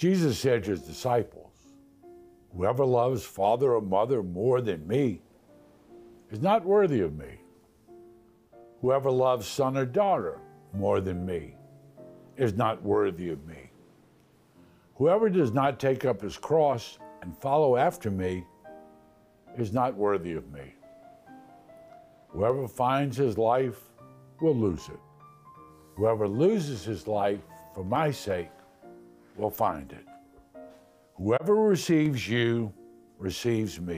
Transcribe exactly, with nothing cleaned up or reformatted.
Jesus said to his disciples, "Whoever loves father or mother more than me is not worthy of me. Whoever loves son or daughter more than me is not worthy of me. Whoever does not take up his cross and follow after me is not worthy of me. Whoever finds his life will lose it. Whoever loses his life for my sake will find it. Whoever receives you receives me.